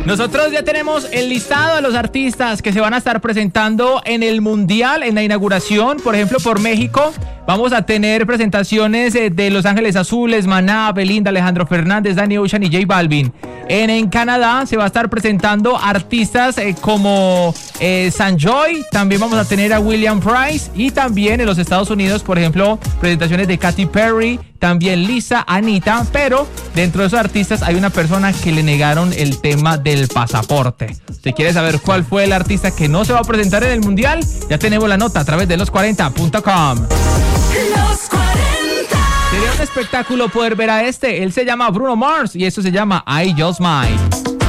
Nosotros ya tenemos el listado de los artistas que se van a estar presentando en el Mundial, en la inauguración. Por ejemplo, por México vamos a tener presentaciones de Los Ángeles Azules, Maná, Belinda, Alejandro Fernández, Danny Ocean y J Balvin. En Canadá se va a estar presentando artistas como Sanjoy. También vamos a tener a William Price. Y también en los Estados Unidos, por ejemplo, presentaciones de Katy Perry, también Lisa, Anita. Pero dentro de esos artistas hay una persona que le negaron el tema del pasaporte. ¿Usted quiere saber cuál fue el artista que no se va a presentar en el Mundial? Ya tenemos la nota a través de los40.com. Los 40. Sería un espectáculo poder ver a este. Él se llama Bruno Mars y esto se llama I Just Might.